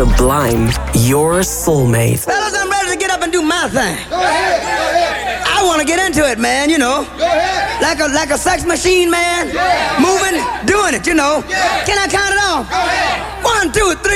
Sublime, your soulmate. Fellas, I'm ready to get up and do my thing. Go ahead. I want to get into it, man, you know. Go ahead. Like a sex machine, man. Yeah. Moving, doing it, you know. Yeah. Can I count it off? Go ahead. 1, 2, 3.